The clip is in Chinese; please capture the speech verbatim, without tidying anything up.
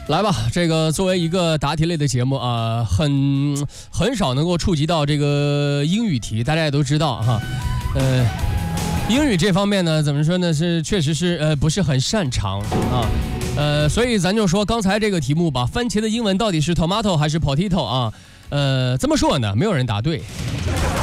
来吧，这个作为一个答题类的节目啊，很很少能够触及到这个英语题，大家也都知道哈。呃，英语这方面呢，怎么说呢？是确实是呃不是很擅长啊。呃，所以咱就说刚才这个题目吧，番茄的英文到底是 tomato 还是 potato 啊？呃，这么说呢，没有人答对。